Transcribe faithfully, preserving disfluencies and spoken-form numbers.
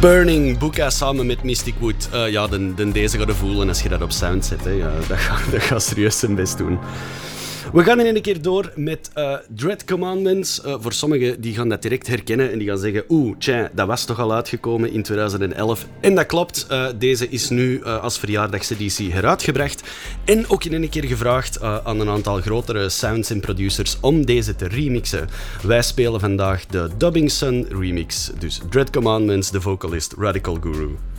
Burning, Buka samen met Mystic Wood. Uh, ja, de, de deze gaat voelen als je dat op sound zet. Hè. Ja, dat gaat dat gaat serieus zijn best doen. We gaan in een keer door met uh, Dread Commandments. Uh, voor sommigen die gaan dat direct herkennen en die gaan zeggen oeh, tja, dat was toch al uitgekomen in tweeduizend elf. En dat klopt, uh, deze is nu uh, als verjaardagseditie heruitgebracht. En ook in een keer gevraagd uh, aan een aantal grotere sounds en producers om deze te remixen. Wij spelen vandaag de Dubbing Sun remix. Dus Dread Commandments, de vocalist Radical Guru.